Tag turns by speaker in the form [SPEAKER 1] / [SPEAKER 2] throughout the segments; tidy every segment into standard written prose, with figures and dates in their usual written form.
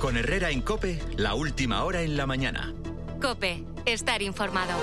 [SPEAKER 1] Con Herrera en COPE, la última hora en la mañana.
[SPEAKER 2] COPE, estar informado.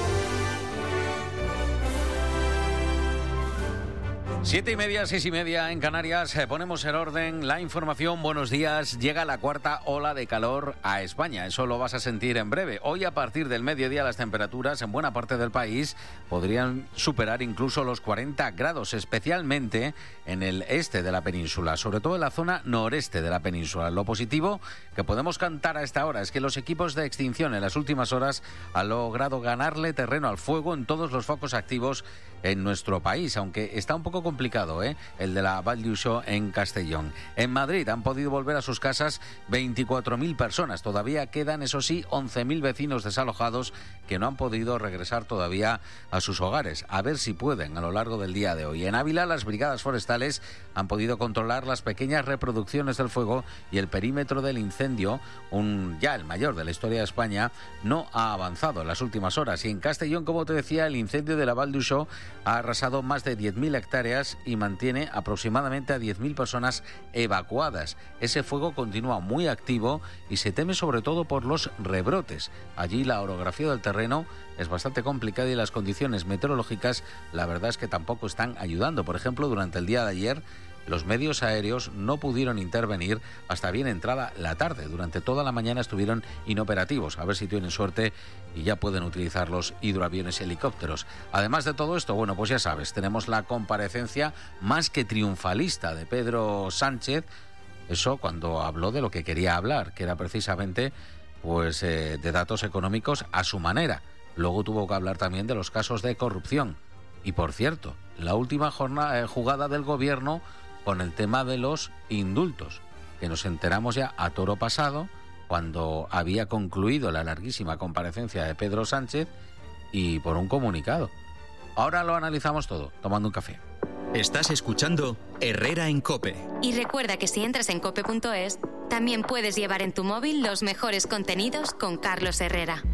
[SPEAKER 3] 7:30, 6:30 en Canarias. Ponemos en orden la información. Buenos días. Llega la cuarta ola de calor a España. Eso lo vas a sentir en breve. Hoy, a partir del mediodía, las temperaturas en buena parte del país podrían superar incluso los 40 grados, especialmente en el este de la península, sobre todo en la zona noreste de la península. Lo positivo que podemos cantar a esta hora es que los equipos de extinción en las últimas horas han logrado ganarle terreno al fuego en todos los focos activos en nuestro país, aunque está un poco complicado, el de la Vall d'Uixó en Castellón. En Madrid han podido volver a sus casas 24.000 personas. Todavía quedan, eso sí, 11.000 vecinos desalojados que no han podido regresar todavía a sus hogares. A ver si pueden a lo largo del día de hoy. En Ávila, las brigadas forestales han podido controlar las pequeñas reproducciones del fuego y el perímetro del incendio, ya el mayor de la historia de España, no ha avanzado en las últimas horas. Y en Castellón, como te decía, el incendio de la Vall d'Uixó ha arrasado más de 10.000 hectáreas y mantiene aproximadamente a 10.000 personas evacuadas. Ese fuego continúa muy activo y se teme sobre todo por los rebrotes. Allí la orografía del terreno es bastante complicada y las condiciones meteorológicas, la verdad es que tampoco están ayudando. Por ejemplo, durante el día de ayer, los medios aéreos no pudieron intervenir hasta bien entrada la tarde. Durante toda la mañana estuvieron inoperativos. A ver si tienen suerte y ya pueden utilizar los hidroaviones y helicópteros. Además de todo esto, bueno, pues ya sabes, tenemos la comparecencia más que triunfalista de Pedro Sánchez. Eso cuando habló de lo que quería hablar, que era precisamente de datos económicos a su manera. Luego tuvo que hablar también de los casos de corrupción. Y por cierto, la última jugada del gobierno con el tema de los indultos, que nos enteramos ya a toro pasado, cuando había concluido la larguísima comparecencia de Pedro Sánchez y por un comunicado. Ahora lo analizamos todo, tomando un café.
[SPEAKER 1] Estás escuchando Herrera en COPE.
[SPEAKER 2] Y recuerda que si entras en cope.es, también puedes llevar en tu móvil los mejores contenidos con Carlos Herrera.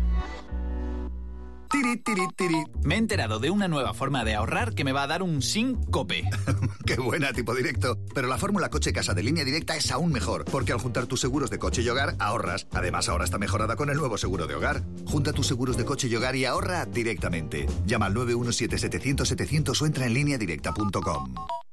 [SPEAKER 4] Tiri, tiri, tiri. Me he enterado de una nueva forma de ahorrar que me va a dar un SINCOPE.
[SPEAKER 5] ¡Qué buena, tipo directo! Pero la fórmula Coche Casa de Línea Directa es aún mejor, porque al juntar tus seguros de coche y hogar, ahorras. Además, ahora está mejorada con el nuevo seguro de hogar. Junta tus seguros de coche y hogar y ahorra directamente. Llama al 917-700-700 o entra en lineadirecta.com.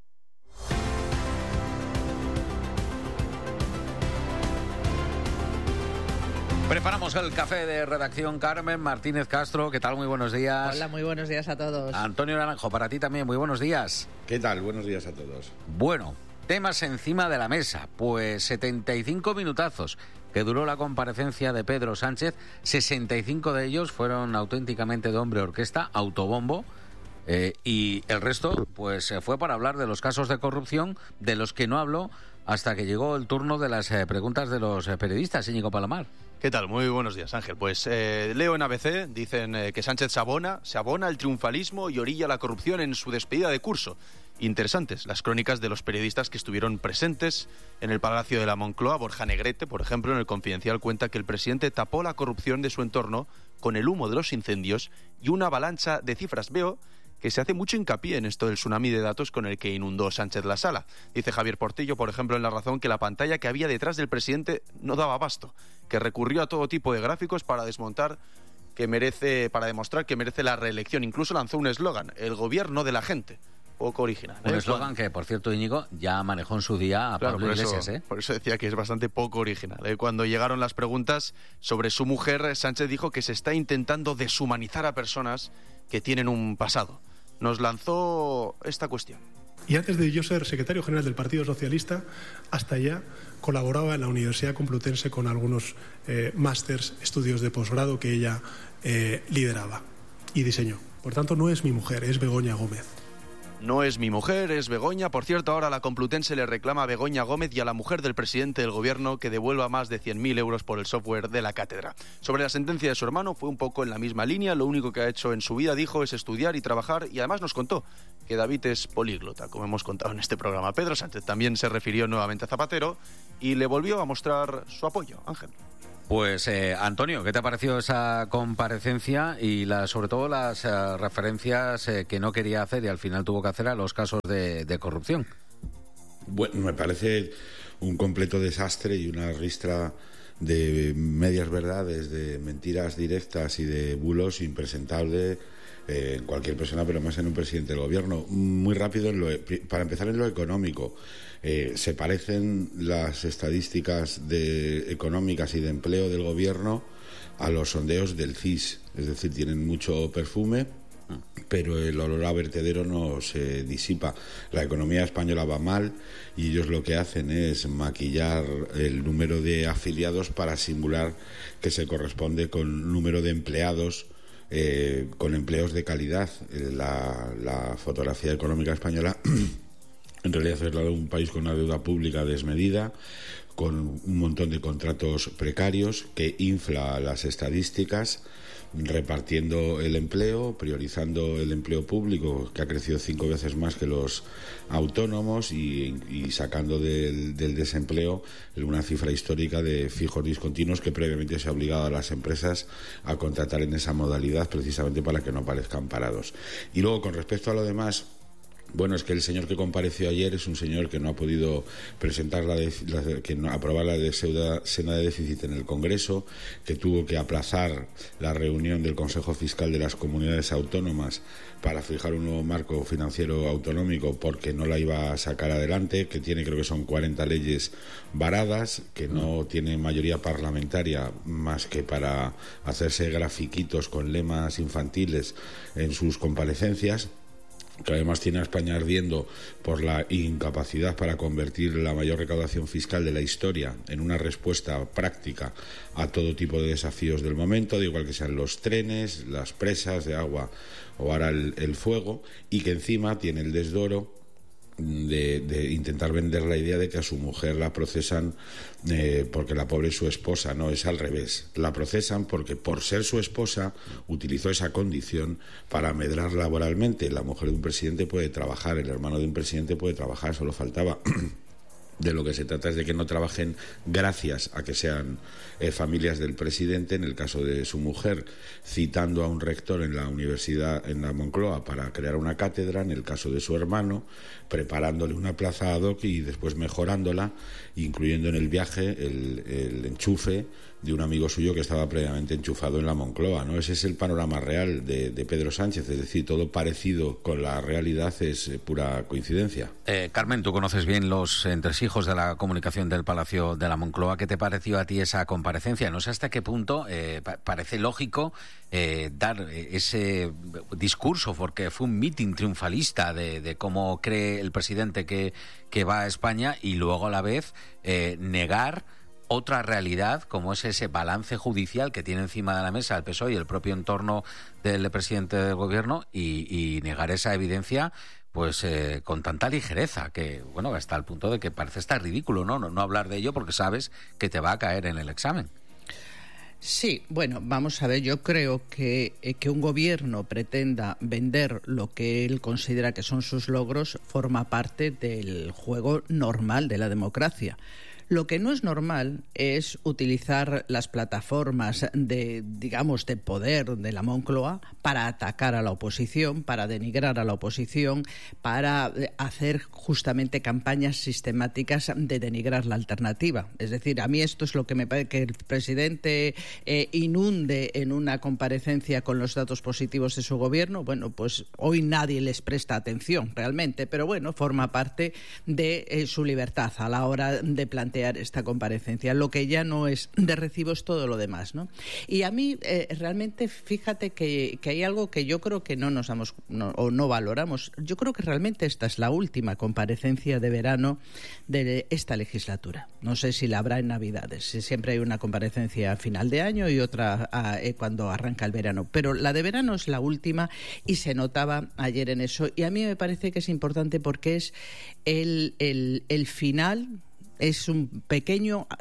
[SPEAKER 3] Preparamos el café de redacción. Carmen Martínez Castro, ¿qué tal? Muy buenos días.
[SPEAKER 6] Hola, muy buenos días a todos.
[SPEAKER 3] Antonio Naranjo, para ti también, muy buenos días.
[SPEAKER 7] ¿Qué tal? Buenos días a todos.
[SPEAKER 3] Bueno, temas encima de la mesa. Pues 75 minutazos que duró la comparecencia de Pedro Sánchez. 65 de ellos fueron auténticamente de hombre orquesta, autobombo. Y el resto, pues fue para hablar de los casos de corrupción, de los que no habló hasta que llegó el turno de las preguntas de los periodistas. Íñigo Palomar.
[SPEAKER 8] ¿Qué tal? Muy buenos días, Ángel. Pues leo en ABC, dicen que Sánchez se abona el triunfalismo y orilla la corrupción en su despedida de curso. Interesantes las crónicas de los periodistas que estuvieron presentes en el Palacio de la Moncloa. Borja Negrete, por ejemplo, en El Confidencial cuenta que el presidente tapó la corrupción de su entorno con el humo de los incendios y una avalancha de cifras. Veo que se hace mucho hincapié en esto del tsunami de datos con el que inundó Sánchez la sala. Dice Javier Portillo, por ejemplo, en La Razón, que la pantalla que había detrás del presidente no daba abasto, que recurrió a todo tipo de gráficos para demostrar que merece la reelección. Incluso lanzó un eslogan: el gobierno de la gente. Poco original.
[SPEAKER 3] Un eslogan que, por cierto, Íñigo, ya manejó en su día a Pablo Iglesias.
[SPEAKER 8] Por eso decía que es bastante poco original. Cuando llegaron las preguntas sobre su mujer, Sánchez dijo que se está intentando deshumanizar a personas que tienen un pasado. Nos lanzó esta cuestión.
[SPEAKER 9] Y antes de yo ser secretario general del Partido Socialista, hasta allá colaboraba en la Universidad Complutense con algunos másters, estudios de posgrado que ella lideraba y diseñó. Por tanto, no es mi mujer, es Begoña Gómez.
[SPEAKER 8] No es mi mujer, es Begoña. Por cierto, ahora la Complutense le reclama a Begoña Gómez y a la mujer del presidente del gobierno que devuelva más de 100.000 euros por el software de la cátedra. Sobre la sentencia de su hermano, fue un poco en la misma línea. Lo único que ha hecho en su vida, dijo, es estudiar y trabajar, y además nos contó que David es políglota, como hemos contado en este programa. Pedro Sánchez también se refirió nuevamente a Zapatero y le volvió a mostrar su apoyo. Ángel.
[SPEAKER 3] Pues Antonio, ¿qué te ha parecido esa comparecencia y sobre todo las referencias que no quería hacer y al final tuvo que hacer a los casos de corrupción?
[SPEAKER 7] Bueno, me parece
[SPEAKER 6] un completo desastre y una ristra de medias verdades, de mentiras directas y de bulos impresentable en cualquier persona, pero más en un presidente del gobierno. Muy rápido, para empezar, en lo económico. Se parecen las estadísticas económicas y de empleo del gobierno a los sondeos del CIS, es decir, tienen mucho perfume, pero el olor a vertedero no se disipa. La economía española va mal y ellos lo que hacen es maquillar el número de afiliados para simular que se corresponde con número de empleados, con empleos de calidad. La fotografía económica española en realidad es la de un país con una deuda pública desmedida, con un montón de contratos precarios, que infla las estadísticas, repartiendo el empleo, priorizando el empleo público, que ha crecido 5 veces más que los autónomos, y sacando del desempleo una cifra histórica de fijos discontinuos que previamente se ha obligado a las empresas a contratar en esa modalidad, precisamente para que no parezcan parados. Y luego, con respecto a lo demás, bueno, es que el señor que compareció ayer es un señor que no ha podido presentar aprobar la senda de déficit en el Congreso, que tuvo que aplazar la reunión del Consejo Fiscal de las Comunidades Autónomas para fijar un nuevo marco financiero autonómico porque no la iba a sacar adelante, que tiene, creo que son 40 leyes varadas, que no tiene mayoría parlamentaria más que para hacerse grafiquitos con lemas infantiles en sus comparecencias, que además tiene a España ardiendo por la incapacidad para convertir la mayor recaudación fiscal de la historia en una respuesta práctica a todo tipo de desafíos del momento, de igual que sean los trenes, las presas de agua o ahora el fuego, y que encima tiene el desdoro de intentar vender la idea de que a su mujer la procesan porque la pobre es su esposa. No, es al revés. La procesan porque, por ser su esposa, utilizó esa condición para amedrar laboralmente. La mujer de un presidente puede trabajar, el hermano de un presidente puede trabajar, solo faltaba. De lo que se trata es de que no trabajen gracias a que sean familias del presidente, en el caso de su mujer, citando a un rector en la universidad, en la Moncloa, para crear una cátedra, en el caso de su hermano, preparándole una plaza ad hoc y después mejorándola, incluyendo en el viaje el enchufe de un amigo suyo que estaba previamente enchufado en la Moncloa, ¿no? Ese es el panorama real de Pedro Sánchez, es decir, todo parecido con la realidad es pura coincidencia.
[SPEAKER 3] Carmen, tú conoces bien los entresijos de la comunicación del Palacio de la Moncloa. ¿Qué te pareció a ti esa comparecencia? No sé hasta qué punto parece lógico dar ese discurso, porque fue un mitin triunfalista de cómo cree el presidente que va a España, y luego a la vez negar otra realidad, como es ese balance judicial que tiene encima de la mesa el PSOE y el propio entorno del presidente del gobierno, y negar esa evidencia pues con tanta ligereza, que bueno, hasta el punto de que parece estar ridículo no hablar de ello, porque sabes que te va a caer en el examen.
[SPEAKER 7] Sí, bueno, vamos a ver, yo creo que un gobierno pretenda vender lo que él considera que son sus logros forma parte del juego normal de la democracia. Lo que no es normal es utilizar las plataformas de poder de la Moncloa para atacar a la oposición, para denigrar a la oposición, para hacer justamente campañas sistemáticas de denigrar la alternativa. Es decir, a mí esto es lo que me parece, que el presidente inunde en una comparecencia con los datos positivos de su gobierno. Bueno, pues hoy nadie les presta atención realmente, pero bueno, forma parte de su libertad a la hora de plantear esta comparecencia. Lo que ya no es de recibo es todo lo demás, ¿no? Y a mí realmente, fíjate que hay algo que yo creo que no nos damos o no valoramos. Yo creo que realmente esta es la última comparecencia de verano de esta legislatura. No sé si la habrá en Navidades. Siempre hay una comparecencia a final de año y otra cuando arranca el verano. Pero la de verano es la última y se notaba ayer en eso. Y a mí me parece que es importante porque es el final. Es un pequeño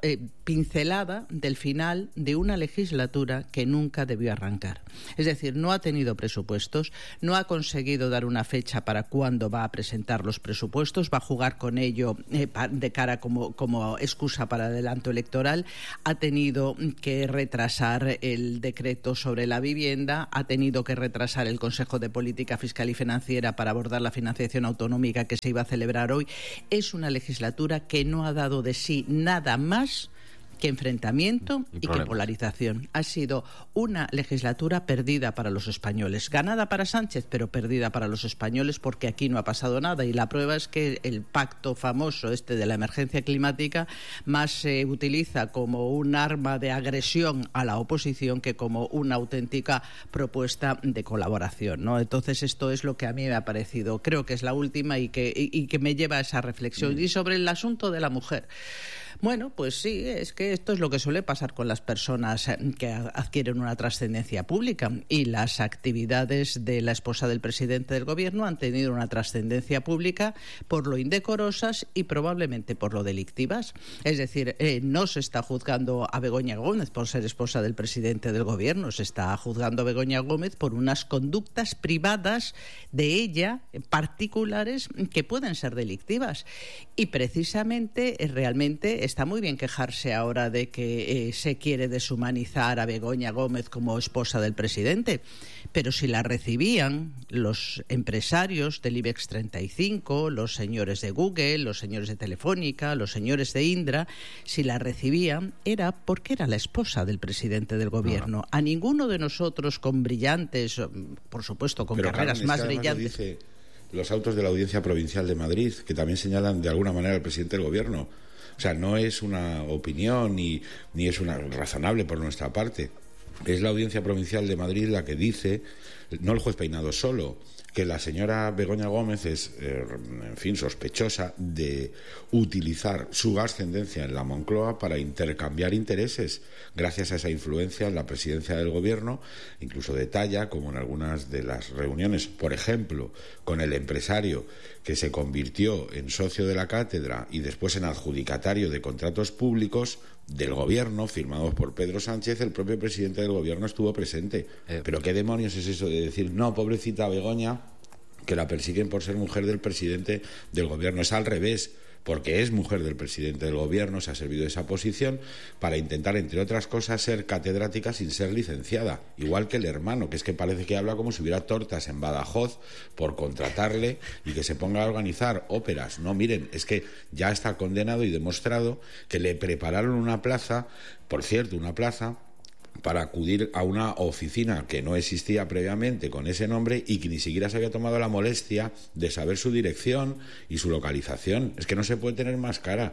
[SPEAKER 7] pincelada del final de una legislatura que nunca debió arrancar. Es decir, no ha tenido presupuestos, no ha conseguido dar una fecha para cuándo va a presentar los presupuestos, va a jugar con ello de cara como excusa para el adelanto electoral, ha tenido que retrasar el decreto sobre la vivienda, ha tenido que retrasar el Consejo de Política Fiscal y Financiera para abordar la financiación autonómica que se iba a celebrar hoy. Es una legislatura que no ha dado de sí nada más que enfrentamiento y que polarización. Ha sido una legislatura perdida para los españoles, ganada para Sánchez, pero perdida para los españoles, porque aquí no ha pasado nada, y la prueba es que el pacto famoso de la emergencia climática más se utiliza como un arma de agresión a la oposición que como una auténtica propuesta de colaboración, ¿no? Entonces esto es lo que a mí me ha parecido, creo que es la última y que me lleva a esa reflexión. Y sobre el asunto de la mujer, bueno, pues sí, es que esto es lo que suele pasar con las personas que adquieren una trascendencia pública, y las actividades de la esposa del presidente del gobierno han tenido una trascendencia pública por lo indecorosas y probablemente por lo delictivas. Es decir, no se está juzgando a Begoña Gómez por ser esposa del presidente del gobierno, se está juzgando a Begoña Gómez por unas conductas privadas de ella, particulares, que pueden ser delictivas. Y precisamente, realmente, está muy bien quejarse ahora de que se quiere deshumanizar a Begoña Gómez como esposa del presidente, pero si la recibían los empresarios del IBEX 35, los señores de Google, los señores de Telefónica, los señores de Indra, si la recibían era porque era la esposa del presidente del gobierno. A ninguno de nosotros con brillantes, por supuesto, con carreras más brillantes.
[SPEAKER 6] Los autos de la Audiencia Provincial de Madrid, que también señalan de alguna manera al presidente del gobierno. O sea, no es una opinión ni es una razonable por nuestra parte. Es la Audiencia Provincial de Madrid la que dice, no el juez Peinado solo, que la señora Begoña Gómez es, en fin, sospechosa de utilizar su ascendencia en la Moncloa para intercambiar intereses gracias a esa influencia en la presidencia del gobierno. Incluso detalla, como en algunas de las reuniones, por ejemplo, con el empresario que se convirtió en socio de la cátedra y después en adjudicatario de contratos públicos del gobierno firmados por Pedro Sánchez, el propio presidente del gobierno estuvo presente. Pero ¿qué demonios es eso de decir, no, pobrecita Begoña, que la persiguen por ser mujer del presidente del gobierno? Es al revés, porque es mujer del presidente del gobierno, se ha servido de esa posición para intentar, entre otras cosas, ser catedrática sin ser licenciada, igual que el hermano, que es que parece que habla como si hubiera tortas en Badajoz por contratarle y que se ponga a organizar óperas. No, miren, es que ya está condenado y demostrado que le prepararon una plaza, por cierto, una plaza para acudir a una oficina que no existía previamente con ese nombre y que ni siquiera se había tomado la molestia de saber su dirección y su localización. Es que no se puede tener más cara.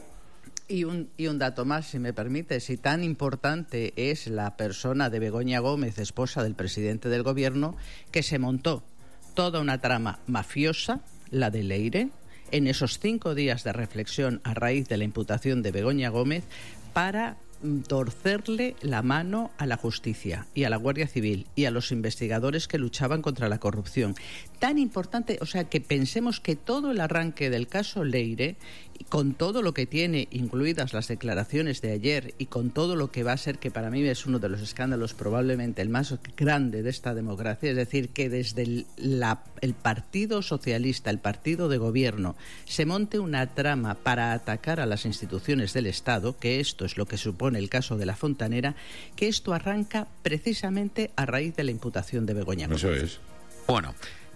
[SPEAKER 7] Y un dato más, si me permite, si tan importante es la persona de Begoña Gómez, esposa del presidente del gobierno, que se montó toda una trama mafiosa, la de Leire, en esos 5 días de reflexión a raíz de la imputación de Begoña Gómez, para torcerle la mano a la justicia y a la Guardia Civil y a los investigadores que luchaban contra la corrupción. Tan importante, o sea, que pensemos que todo el arranque del caso Leire, con todo lo que tiene, incluidas las declaraciones de ayer, y con todo lo que va a ser, que para mí es uno de los escándalos probablemente el más grande de esta democracia, es decir, que desde el Partido Socialista, el partido de gobierno, se monte una trama para atacar a las instituciones del Estado, que esto es lo que supone el caso de la Fontanera, que esto arranca precisamente a raíz de la imputación de Begoña Gómez.
[SPEAKER 6] Eso es.
[SPEAKER 3] Bueno,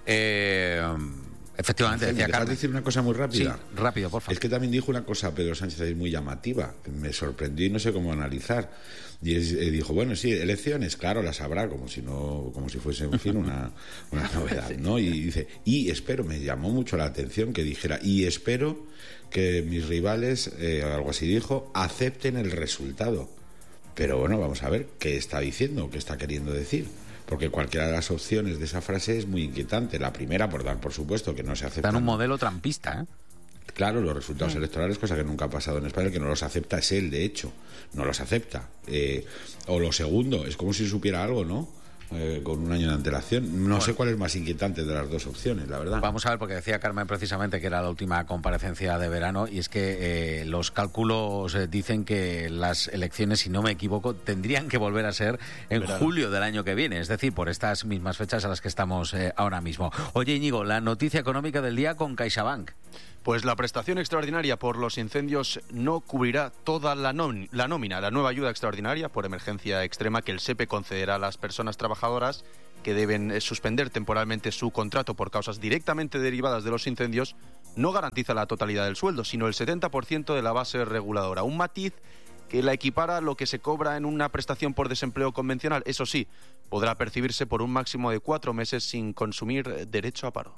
[SPEAKER 3] efectivamente, decía Carmen.
[SPEAKER 6] decir una cosa muy rápida.
[SPEAKER 3] Sí, rápido, por favor.
[SPEAKER 6] Es que también dijo una cosa Pedro Sánchez muy llamativa, me sorprendió y no sé cómo analizar. Y dijo, bueno, sí, elecciones, claro, las habrá, como si fuese, en fin, una novedad, ¿no? Y dice, y espero, me llamó mucho la atención que dijera, y espero que mis rivales, algo así dijo, acepten el resultado. Pero bueno, vamos a ver qué está diciendo, qué está queriendo decir. Porque cualquiera de las opciones de esa frase es muy inquietante. La primera, por supuesto, que no se acepta.
[SPEAKER 3] Está en un modelo trampista, ¿eh?
[SPEAKER 6] Claro, los resultados electorales, cosa que nunca ha pasado en España, el que no los acepta es él, de hecho. No los acepta. O lo segundo, es como si supiera algo, ¿no? con un año de antelación. No sé cuál es más inquietante de las dos opciones, la verdad.
[SPEAKER 3] Vamos a ver, porque decía Carmen precisamente que era la última comparecencia de verano, y es que los cálculos dicen que las elecciones, si no me equivoco, tendrían que volver a ser en julio del año que viene, es decir, por estas mismas fechas a las que estamos ahora mismo. Oye, Íñigo, la noticia económica del día con CaixaBank.
[SPEAKER 8] Pues la prestación extraordinaria por los incendios no cubrirá toda la nómina. La nueva ayuda extraordinaria por emergencia extrema que el SEPE concederá a las personas trabajadoras que deben suspender temporalmente su contrato por causas directamente derivadas de los incendios no garantiza la totalidad del sueldo, sino el 70% de la base reguladora. Un matiz que la equipara a lo que se cobra en una prestación por desempleo convencional. Eso sí, podrá percibirse por un máximo de 4 meses sin consumir derecho a paro.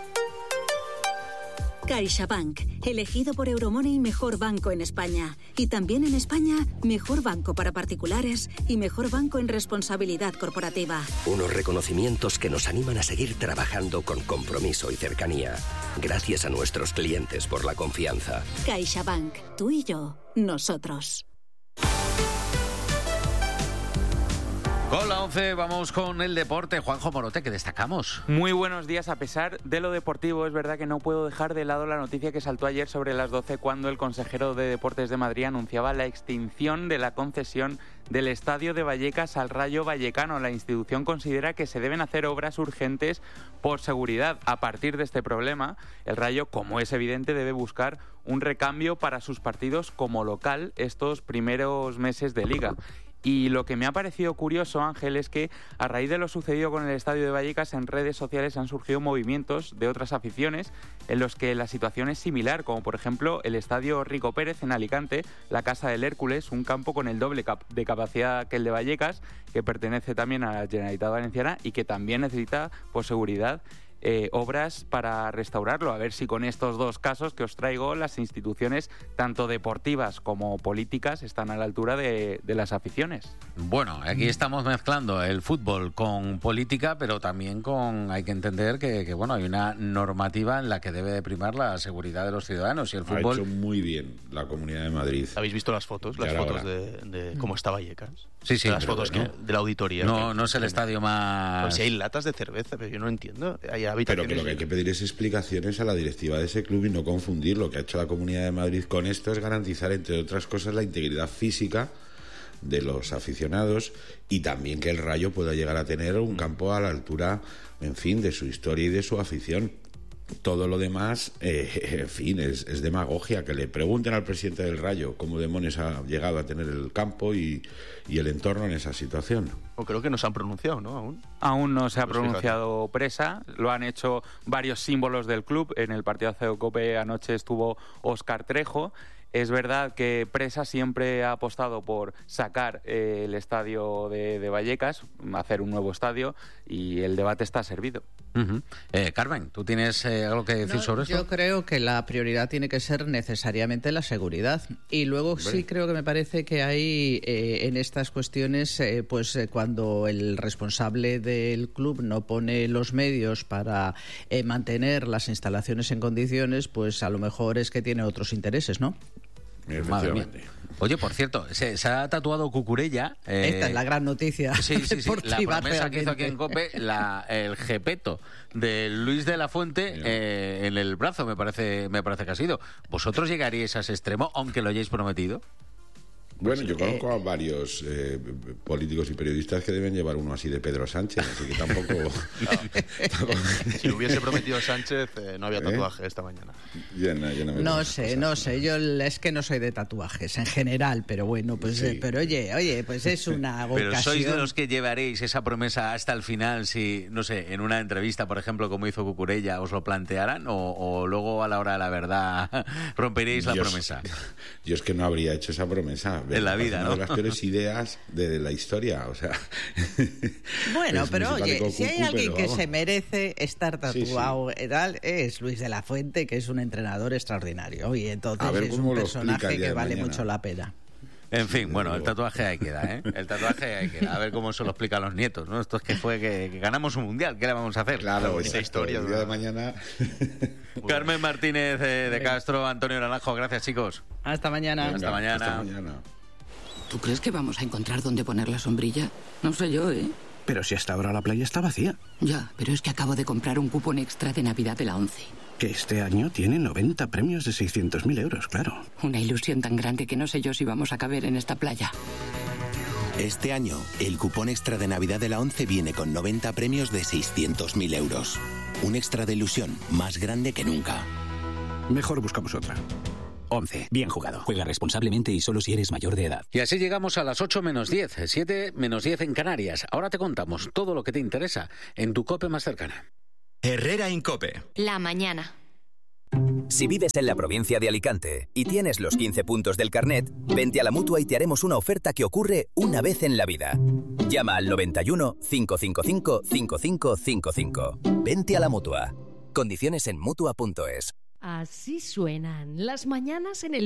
[SPEAKER 10] CaixaBank, elegido por Euromoney mejor banco en España. Y también en España, mejor banco para particulares y mejor banco en responsabilidad corporativa.
[SPEAKER 11] Unos reconocimientos que nos animan a seguir trabajando con compromiso y cercanía. Gracias a nuestros clientes por la confianza.
[SPEAKER 10] CaixaBank, tú y yo, nosotros.
[SPEAKER 3] Con la 11 vamos con el deporte. Juanjo Morote, ¿qué destacamos?
[SPEAKER 12] Muy buenos días. A pesar de lo deportivo, es verdad que no puedo dejar de lado la noticia que saltó ayer sobre las 12 cuando el consejero de Deportes de Madrid anunciaba la extinción de la concesión del Estadio de Vallecas al Rayo Vallecano. La institución considera que se deben hacer obras urgentes por seguridad. A partir de este problema, el Rayo, como es evidente, debe buscar un recambio para sus partidos como local estos primeros meses de Liga. Y lo que me ha parecido curioso, Ángel, es que a raíz de lo sucedido con el Estadio de Vallecas, en redes sociales han surgido movimientos de otras aficiones en los que la situación es similar, como por ejemplo el Estadio Rico Pérez en Alicante, la Casa del Hércules, un campo con el doble de capacidad que el de Vallecas, que pertenece también a la Generalitat Valenciana y que también necesita, por seguridad, obras para restaurarlo. A ver si con estos dos casos que os traigo las instituciones, tanto deportivas como políticas, están a la altura de las aficiones.
[SPEAKER 3] Bueno, aquí estamos mezclando el fútbol con política, pero también hay que entender que bueno, hay una normativa en la que debe de primar la seguridad de los ciudadanos, y el fútbol...
[SPEAKER 6] Ha hecho muy bien la Comunidad de Madrid.
[SPEAKER 8] ¿Habéis visto las fotos? Las fotos de cómo está Vallecas.
[SPEAKER 3] Sí, sí.
[SPEAKER 8] Las fotos de la auditoría.
[SPEAKER 3] No es el estadio más...
[SPEAKER 8] Pues si hay latas de cerveza, pero yo no entiendo.
[SPEAKER 6] Pero que lo que hay que pedir es explicaciones a la directiva de ese club y no confundir. Lo que ha hecho la Comunidad de Madrid con esto es garantizar, entre otras cosas, la integridad física de los aficionados y también que el Rayo pueda llegar a tener un campo a la altura, en fin, de su historia y de su afición. Todo lo demás, en fin, es demagogia. Que le pregunten al presidente del Rayo cómo demonios ha llegado a tener el campo y el entorno en esa situación.
[SPEAKER 8] O creo que no se han pronunciado, ¿no?
[SPEAKER 12] Aún no se ha pronunciado Presa. Lo han hecho varios símbolos del club. En el partido de COPE anoche estuvo Óscar Trejo. Es verdad que Presa siempre ha apostado por sacar el estadio de Vallecas, hacer un nuevo estadio, y el debate está servido.
[SPEAKER 3] Uh-huh. Carmen, ¿tú tienes algo que decir sobre esto?
[SPEAKER 7] Yo creo que la prioridad tiene que ser necesariamente la seguridad. Y luego sí creo que me parece que hay en estas cuestiones, cuando el responsable del club no pone los medios para mantener las instalaciones en condiciones, pues a lo mejor es que tiene otros intereses, ¿no?
[SPEAKER 3] Madre mía. Oye, por cierto, se ha tatuado Cucurella.
[SPEAKER 7] Esta es la gran noticia.
[SPEAKER 3] Sí. La promesa que hizo aquí en COPE, el jepeto de Luis de la Fuente en el brazo, me parece que ha sido. ¿Vosotros llegaríais a ese extremo, aunque lo hayáis prometido?
[SPEAKER 6] Bueno, yo conozco a varios políticos y periodistas que deben llevar uno así de Pedro Sánchez, así que tampoco...
[SPEAKER 8] Si lo hubiese prometido Sánchez, no había tatuaje esta mañana.
[SPEAKER 7] No sé, yo es que no soy de tatuajes en general, pero bueno, pues pero oye, pues es una ocasión.
[SPEAKER 3] Pero sois de los que llevaréis esa promesa hasta el final, si, no sé, en una entrevista, por ejemplo, como hizo Cucurella, os lo plantearan, o luego a la hora de la verdad romperíais la promesa.
[SPEAKER 6] Yo es que no habría hecho esa promesa.
[SPEAKER 3] En la vida, ¿no?
[SPEAKER 6] Una de las peores ideas de la historia, o sea...
[SPEAKER 7] Bueno, pero oye, si hay alguien que se merece estar tatuado es Luis de la Fuente, que es un entrenador extraordinario, y entonces es un personaje que vale mucho la pena.
[SPEAKER 3] En fin, bueno, el tatuaje ahí queda, ¿eh? El tatuaje ahí queda. A ver cómo se lo explican los nietos, ¿no? Esto es que ganamos un mundial, ¿qué le vamos a hacer?
[SPEAKER 6] Claro, esa historia. El día de mañana...
[SPEAKER 3] Carmen Martínez de Castro, Antonio Naranjo, gracias, chicos.
[SPEAKER 7] Hasta mañana.
[SPEAKER 3] Venga, hasta mañana.
[SPEAKER 13] ¿Tú crees que vamos a encontrar dónde poner la sombrilla? No sé yo, ¿eh? Pero si hasta ahora la playa está vacía.
[SPEAKER 14] Ya, pero es que acabo de comprar un cupón extra de Navidad de la ONCE.
[SPEAKER 13] Que este año tiene 90 premios de 600.000 euros, claro.
[SPEAKER 14] Una ilusión tan grande que no sé yo si vamos a caber en esta playa.
[SPEAKER 15] Este año, el cupón extra de Navidad de la ONCE viene con 90 premios de 600.000 euros. Un extra de ilusión más grande que nunca.
[SPEAKER 13] Mejor buscamos otra.
[SPEAKER 16] 11. Bien jugado. Juega responsablemente y solo si eres mayor de edad.
[SPEAKER 3] Y así llegamos a las 8 menos 10, 7 menos 10 en Canarias. Ahora te contamos todo lo que te interesa en tu COPE más cercana.
[SPEAKER 1] Herrera en COPE.
[SPEAKER 2] La mañana.
[SPEAKER 17] Si vives en la provincia de Alicante y tienes los 15 puntos del carnet, vente a la Mutua y te haremos una oferta que ocurre una vez en la vida. Llama al 91 555 5555. Vente a la Mutua. Condiciones en Mutua.es.
[SPEAKER 18] Así suenan las mañanas en el